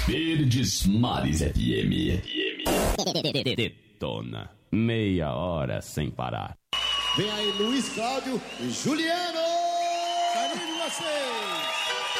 Verdes Mares FM. Detona. Meia hora sem parar. Vem aí Luiz Cláudio e Juliano! Carinho de vocês!